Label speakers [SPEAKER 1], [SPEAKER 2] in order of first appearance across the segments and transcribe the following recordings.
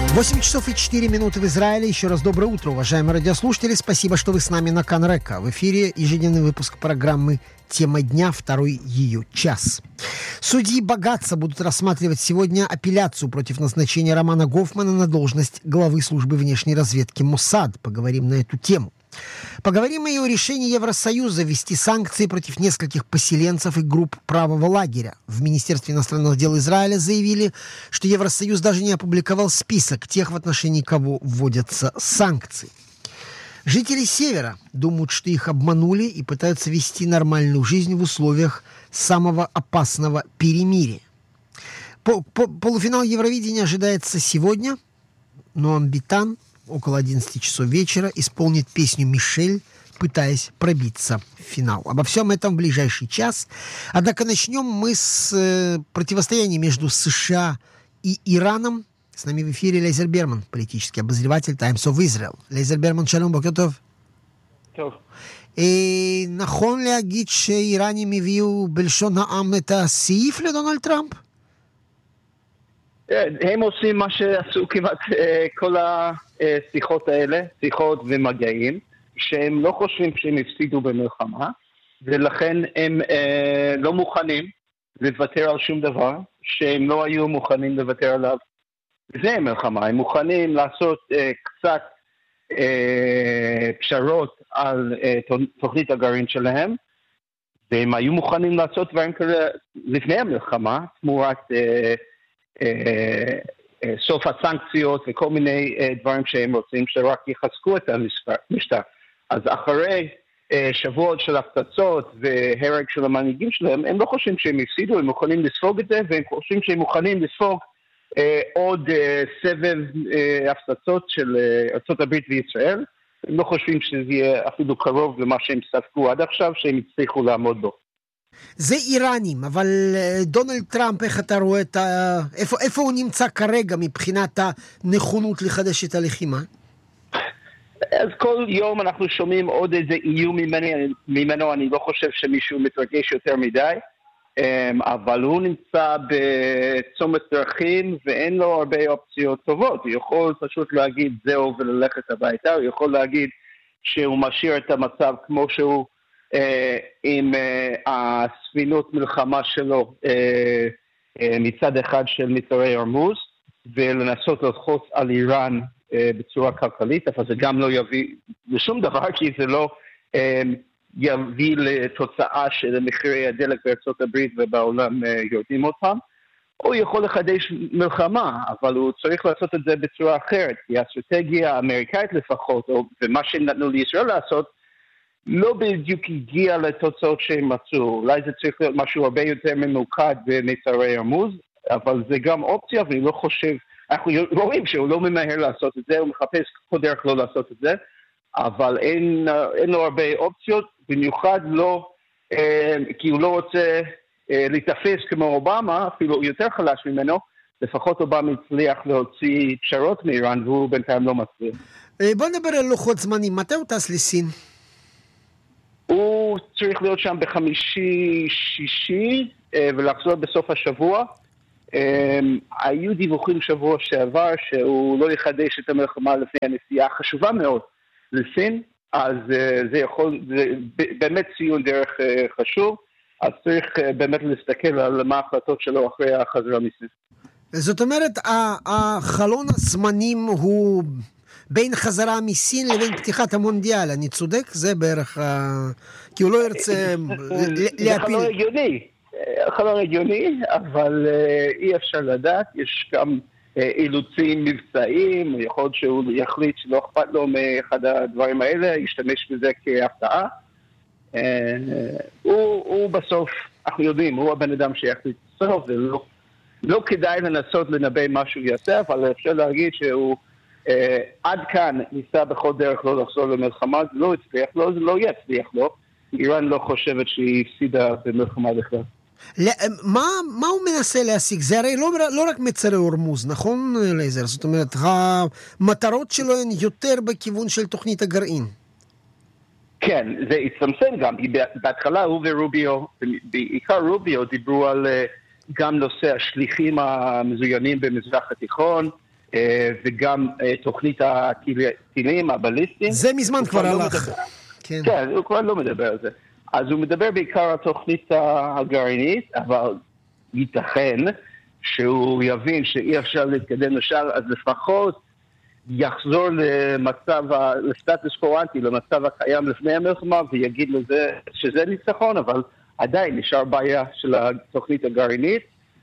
[SPEAKER 1] 8 часов и 4 минуты в Израиле. Еще раз доброе утро, уважаемые радиослушатели. Спасибо, что вы с нами на Кан-Река. В эфире ежедневный выпуск программы «Тема дня», второй ее час. Судьи Багаца будут рассматривать сегодня апелляцию против назначения Романа Гофмана на должность главы службы внешней разведки Моссад. Поговорим на эту тему. Поговорим и о решении Евросоюза ввести санкции против нескольких поселенцев и групп правого лагеря. В Министерстве иностранных дел Израиля заявили, что Евросоюз даже не опубликовал список тех, в отношении кого вводятся санкции. Жители Севера думают, что их обманули и пытаются вести нормальную жизнь в условиях самого опасного перемирия. Полуфинал Евровидения ожидается сегодня. Ноам Битан около 11 часов вечера исполнит песню «Мишель», пытаясь пробиться в финал. Обо всем этом в ближайший час. Однако начнем мы с противостояния между США и Ираном. С нами в эфире Лейзер Берман, политический обозреватель Times of Israel. Лейзер Берман, שלום, בוקר טוב.
[SPEAKER 2] טוב.
[SPEAKER 1] נכון להגיד שאיראנים הביאו בלשון העם את הסעיף לדונלד טראמפ?
[SPEAKER 2] הם עושים מה שעשו כמעט כל השיחות האלה, שיחות ומגעים, שהם לא חושבים שהם הפסידו במלחמה, ולכן הם לא מוכנים לוותר על שום דבר, שהם לא היו מוכנים לוותר עליו. זה מלחמה, הם מוכנים לעשות קצת פשרות על תוכנית הגרעין שלהם, והם היו מוכנים לעשות דברים כאלה לפני המלחמה, תמורת סוף הסנקציות וכל מיני דברים שהם רוצים שרק יחזקו את המשטר. אז אחרי שבועות של הפצצות והרג של המנהיגים שלהם, הם לא חושבים שהם הפסידו, הם מוכנים לספוג את זה, והם חושבים שהם מוכנים לספוג עוד סבב הפצצות של ארצות הברית וישראל. הם לא חושבים שזה יהיה אפילו קרוב למה שהם ספגו עד עכשיו, שהם הצליחו לעמוד בו.
[SPEAKER 1] זה איראנים, אבל דונלד טראמפ, איך אתה רואה איפה הוא נמצא כרגע מבחינת הנכונות לחדש את הלחימה?
[SPEAKER 2] אז כל יום אנחנו שומעים עוד איזה איום ממנו, אני לא חושב שמישהו מתרגש יותר מדי, אבל הוא נמצא בצומת דרכים ואין לו הרבה אופציות טובות. הוא יכול פשוט להגיד זהו וללכת הביתה, הוא יכול להגיד שהוא משאיר את המצב כמו שהוא, עם הספינות מלחמה שלו מצד אחד של מצרי הרמוז, ולנסות ללחוץ על איראן בצורה כלכלית, אבל זה גם לא יביא לשום דבר, כי זה לא יביא לתוצאה של מחירי הדלק בארצות הברית ובעולם יורדים עוד פעם. הוא יכול לחדש מלחמה, אבל הוא צריך לעשות את זה בצורה אחרת, כי האסטרטגיה האמריקאית לפחות, ומה שהם נתנו לישראל לעשות, לא בדיוק הגיע לתוצאות שהם מצאו. אולי זה צריך להיות משהו הרבה יותר ממוקד במצרי הרמוז, אבל זה גם אופציה, ואני לא חושב, אנחנו רואים שהוא לא ממהר לעשות את זה, הוא מחפש כל דרך לא לעשות את זה, אבל אין לו הרבה אופציות, במיוחד לא, כי הוא לא רוצה להתאפס כמו אובמה, אפילו יותר חלש ממנו, לפחות אובמה הצליח להוציא פשרות מאיראן, והוא בינתיים לא מצליח.
[SPEAKER 1] בוא נדבר על לוחות זמנים, מתי הוא טס לסין?
[SPEAKER 2] הוא צריך להיות שם בחמישי-שישי ולחזור בסוף השבוע. היו דיווחים שבוע שעבר שהוא לא יחדש את המלחמה לפני הנסיעה חשובה מאוד לסין, אז זה באמת ציון דרך חשוב, אז צריך באמת להסתכל על מה ההחלטות שלו אחרי החזרה מסין.
[SPEAKER 1] זאת אומרת, החלון הזמנים הוא בין חזרה מסין לבין פתיחת המונדיאל, אני צודק? זה בערך, כי הוא לא ירצה להפיל.
[SPEAKER 2] זה חלון הגיוני, חלון הגיוני, אבל אי אפשר לדעת, יש גם אילוצים מבצעיים, יכול להיות שהוא יחליט שלא אכפת לו מאחד הדברים האלה, ישתמש בזה כהפתעה. הוא בסוף, אנחנו יודעים, הוא הבן אדם שיחליט בסוף, ולא כדאי לנסות לנבא משהו יעשה, אבל אפשר להגיד שהוא עד כאן ניסה בכל דרך לא לחזור למלחמה, זה לא הצליח לו, זה לא יצליח לו. איראן לא חושבת שהיא הפסידה במלחמה בכלל.
[SPEAKER 1] מה הוא מנסה להשיג? זה הרי לא רק מצרי הורמוז, נכון לייזר? זאת אומרת, המטרות שלו הן יותר בכיוון של תוכנית הגרעין.
[SPEAKER 2] כן, זה הצטמצם גם. בהתחלה הוא ורוביו, בעיקר רוביו, דיברו על גם נושא השליחים המזוינים במזרח התיכון, וגם תוכנית הטילים הבליסטיים.
[SPEAKER 1] זה מזמן כבר הלך.
[SPEAKER 2] כן, הוא כבר לא מדבר על זה. אז הוא מדבר בעיקר על התוכנית הגרעינית, אבל ייתכן שהוא יבין שאי אפשר להתקדם לשם, אז לפחות יחזור לסטטוס קוו אנטי, למצב הקיים לפני המלחמה, ויגיד לזה שזה ניצחון, אבל עדיין נשאר בעיה של התוכנית הגרעינית,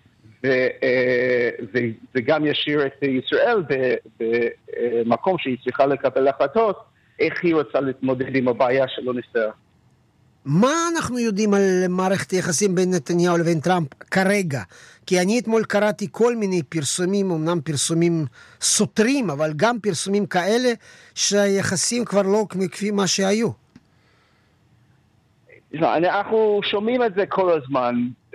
[SPEAKER 2] וגם ישאיר את ישראל במקום שהיא צריכה לקבל החלטות, איך היא רוצה להתמודד עם הבעיה שלא נסתרה.
[SPEAKER 1] מה אנחנו יודעים על מערכת היחסים בין נתניהו לבין טראמפ כרגע? כי אני אתמול קראתי כל מיני פרסומים, אמנם פרסומים סותרים, אבל גם פרסומים כאלה שהיחסים כבר לא כפי מה שהיו.
[SPEAKER 2] אנחנו שומעים את זה כל הזמן,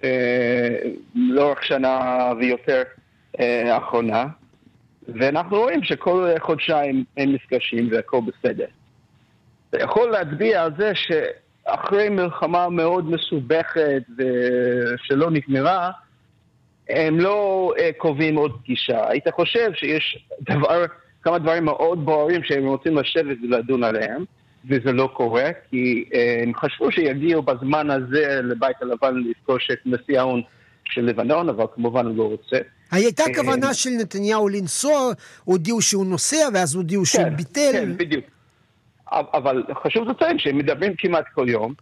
[SPEAKER 2] לאורך שנה ויותר האחרונה, ואנחנו רואים שכל חודשיים הם נפגשים והכל בסדר. זה יכול להצביע על זה שאחרי מלחמה מאוד מסובכת ושלא נגמרה, הם לא קובעים עוד פגישה. היית חושב שיש כמה דברים מאוד בוערים שהם רוצים לשבת ולדון עליהם, וזה לא קורה, כי הם חשבו שיגיעו בזמן הזה לבית הלבן לפגוש את נשיא האו"ם של לבנון, אבל כמובן הוא לא רוצה.
[SPEAKER 1] הייתה כוונה של נתניהו לנסוע, הודיעו שהוא נוסע, ואז הודיעו שהוא ביטל.
[SPEAKER 2] כן, בדיוק. אבל חשוב לציין שהם מדברים כמעט כל יום,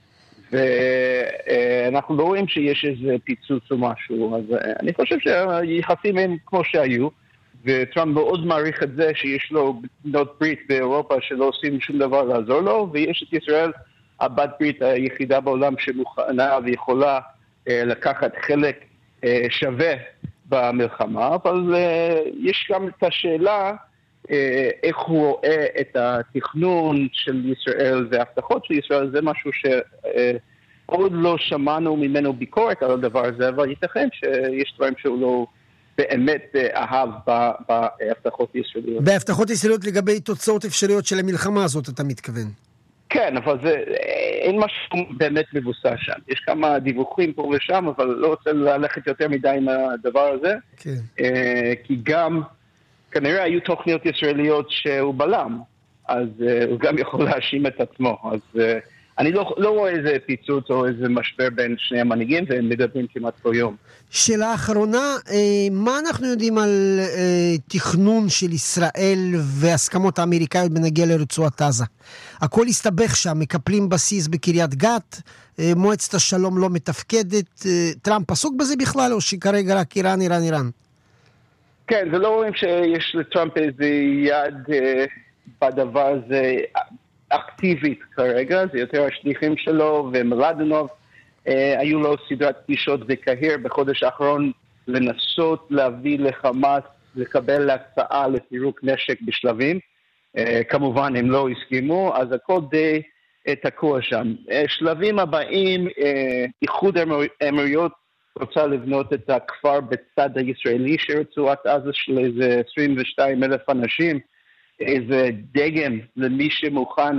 [SPEAKER 2] ואנחנו לא רואים שיש איזה פיצוץ או משהו, אז אני חושב שהיחסים הם כמו שהיו, וטראמפ מאוד מעריך את זה שיש לו בנות ברית באירופה שלא עושים שום דבר לעזור לו, ויש את ישראל, הבת ברית היחידה בעולם שמוכנה ויכולה לקחת חלק שווה במלחמה, אבל יש גם את השאלה איך הוא רואה את התכנון של ישראל וההבטחות של ישראל, זה משהו שעוד לא שמענו ממנו ביקורת על הדבר הזה, אבל ייתכן שיש דברים שהוא לא באמת אהב בהבטחות ישראליות.
[SPEAKER 1] בהבטחות ישראליות לגבי תוצאות אפשריות של המלחמה הזאת, אתה מתכוון?
[SPEAKER 2] כן, אבל אין משהו באמת מבוסס שם. יש כמה דיווחים פה ושם, אבל לא רוצה ללכת יותר מדי עם הדבר הזה. כן. כי גם, כנראה היו תוכניות ישראליות שהוא בלם, אז הוא גם יכול להאשים את עצמו. אז אני לא רואה איזה פיצוץ או איזה משבר בין שני המנהיגים, והם מדברים כמעט כל יום.
[SPEAKER 1] שאלה אחרונה, מה אנחנו יודעים על תכנון של ישראל והסכמות האמריקאיות בנגיע לרצועת עזה? הכל הסתבך שם, מקפלים בסיס בקריית גת, מועצת השלום לא מתפקדת, טראמפ עסוק בזה בכלל, או שכרגע רק איראן, איראן, איראן?
[SPEAKER 2] כן, זה לא רואים שיש לטראמפ איזה יד בדבר הזה אקטיבית כרגע, זה יותר השליחים שלו ומלדנוב, היו לו סדרת פגישות בקהיר בחודש האחרון לנסות להביא לחמאס לקבל הצעה לפירוק נשק בשלבים, כמובן הם לא הסכימו, אז הכל די תקוע שם. שלבים הבאים, איחוד האמירויות רוצה לבנות את הכפר בצד הישראלי של רצועת עזה של איזה 22,000 אנשים, איזה דגם למי שמוכן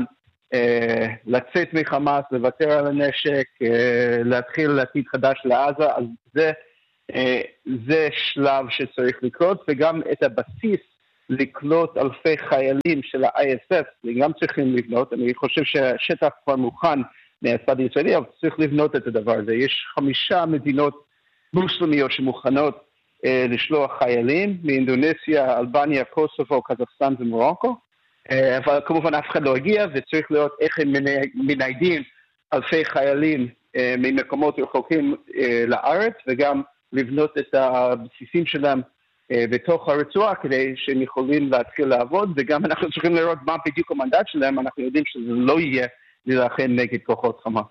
[SPEAKER 2] לצאת מחמאס, לוותר על הנשק, להתחיל עתיד חדש לעזה, אז זה שלב שצריך לקרות, וגם את הבסיס לקלוט אלפי חיילים של ה-ISF, גם צריכים לבנות. אני חושב שהשטח כבר מוכן מהצד הישראלי, אבל צריך לבנות את הדבר הזה. יש 5 מדינות מוסלמיות שמוכנות לשלוח חיילים, מאינדונזיה, אלבניה, קוסובו, קזחסטן ומורוקו, אבל כמובן אף אחד לא הגיע, וצריך לראות איך הם מניידים אלפי חיילים ממקומות רחוקים לארץ, וגם לבנות את הבסיסים שלהם בתוך הרצועה, כדי שהם יכולים להתחיל לעבוד, וגם אנחנו צריכים לראות מה בדיוק המנדט שלהם, אנחנו יודעים שזה לא יהיה להילחם נגד כוחות חמאס.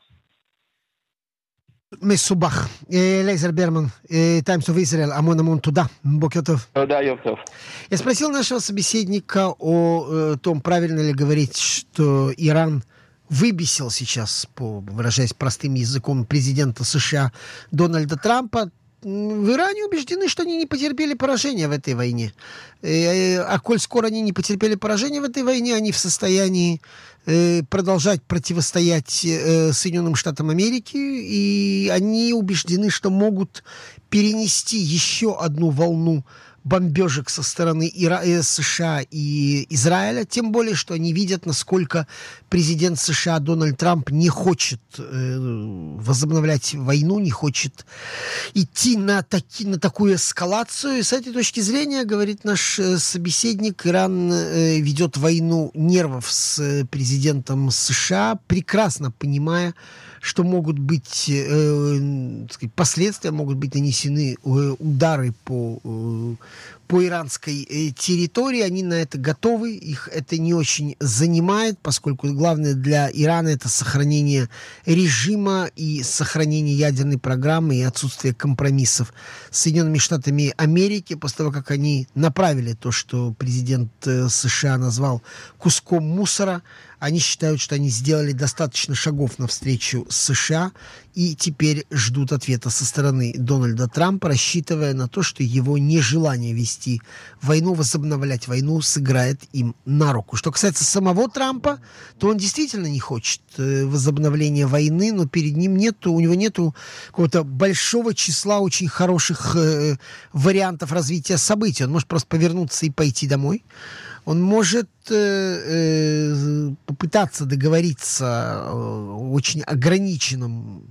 [SPEAKER 1] מסובך. Лейзер Берман, Times of Israel, המון תודה. בוקר טוב.
[SPEAKER 2] תודה, יום טוב.
[SPEAKER 1] Я спросил нашего собеседника о том, правильно ли говорить, что Иран выбесил сейчас, выражаясь простым языком, президента США Дональда Трампа. В Иране убеждены, что они не потерпели поражения в этой войне. А коль скоро они не потерпели поражения в этой войне, они в состоянии продолжать противостоять Соединенным Штатам Америки, и они убеждены, что могут перенести еще одну волну бомбежек со стороны США и Израиля, тем более, что они видят, насколько президент США Дональд Трамп не хочет возобновлять войну, не хочет идти на такую эскалацию. И с этой точки зрения, говорит наш собеседник, Иран ведет войну нервов с президентом США, прекрасно понимая, что могут быть последствия, могут быть нанесены удары по иранской территории. Они на это готовы, их это не очень занимает, поскольку главное для Ирана это сохранение режима и сохранение ядерной программы и отсутствие компромиссов с Соединенными Штатами Америки после того, как они направили то, что президент США назвал куском мусора. Они считают, что они сделали достаточно шагов навстречу США и теперь ждут ответа со стороны Дональда Трампа, рассчитывая на то, что его нежелание вести войну, возобновлять войну сыграет им на руку. Что касается самого Трампа, то он действительно не хочет возобновления войны, но перед ним у него нету какого-то большого числа очень хороших вариантов развития событий. Он может просто повернуться и пойти домой. Он может попытаться договориться о очень ограниченном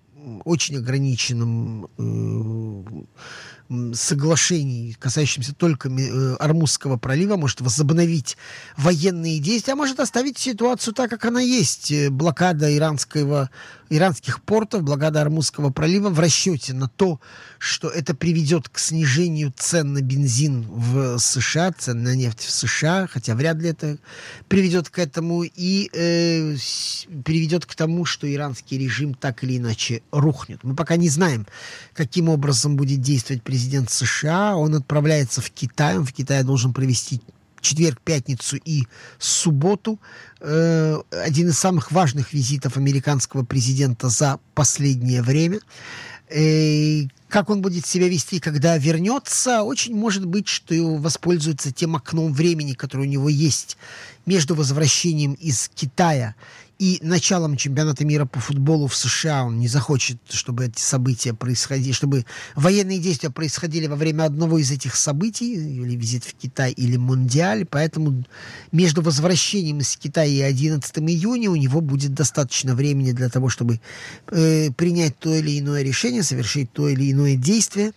[SPEAKER 1] соглашений, касающимся только Ормузского пролива, может возобновить военные действия, а может оставить ситуацию так, как она есть. Блокада иранских портов, блокада Ормузского пролива в расчете на то, что это приведет к снижению цен на бензин в США, цен на нефть в США, хотя вряд ли это приведет к этому, и приведет к тому, что иранский режим так или иначе рухнет. Мы пока не знаем, каким образом будет действовать президент США. Он отправляется в Китай. Он в Китае должен провести четверг, пятницу и субботу. Один из самых важных визитов американского президента за последнее время. Как он будет себя вести, когда вернется, очень может быть, что воспользуется тем окном времени, которое у него есть между возвращением из Китая и началом чемпионата мира по футболу в США. Он не захочет, чтобы эти события происходили, чтобы военные действия происходили во время одного из этих событий, или визит в Китай, или Мундиаль. Поэтому между возвращением из Китая и 11 июня у него будет достаточно времени для того, чтобы принять то или иное решение, совершить то или иное действие.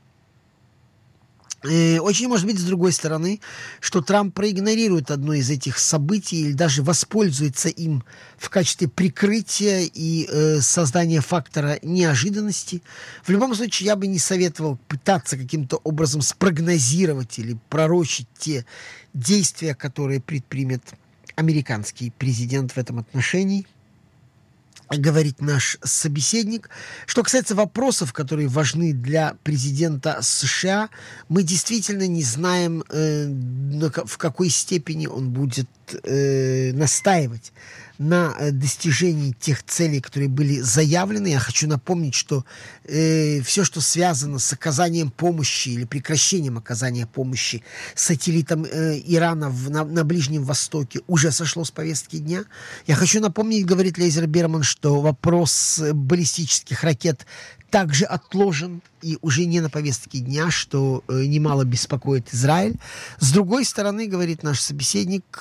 [SPEAKER 1] Очень может быть, с другой стороны, что Трамп проигнорирует одно из этих событий или даже воспользуется им в качестве прикрытия и создания фактора неожиданности. В любом случае, я бы не советовал пытаться каким-то образом спрогнозировать или пророчить те действия, которые предпримет американский президент в этом отношении. Говорит наш собеседник. Что касается вопросов, которые важны для президента США, мы действительно не знаем, в какой степени он будет настаивать на достижении тех целей, которые были заявлены. Я хочу напомнить, что все, что связано с оказанием помощи или прекращением оказания помощи сателлитам Ирана на Ближнем Востоке, уже сошло с повестки дня. Я хочу напомнить, говорит Лейзер Берман, что вопрос баллистических ракет также отложен и уже не на повестке дня, что немало беспокоит Израиль. С другой стороны, говорит наш собеседник,